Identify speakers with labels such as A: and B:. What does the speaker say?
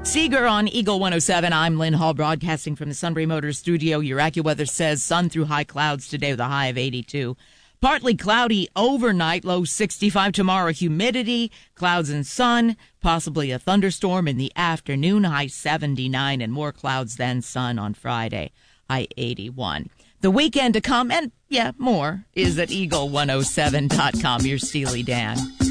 A: Seeger on Eagle 107. I'm Lynn Hall, broadcasting from the Sunbury Motors studio. Your AccuWeather says sun through high clouds today with a high of 82. Partly cloudy overnight, low 65. Tomorrow, humidity, clouds and sun, possibly a thunderstorm in the afternoon, high 79, and more clouds than sun on Friday, high 81. The weekend to come, and more, is at eagle107.com. Your Steely Dan.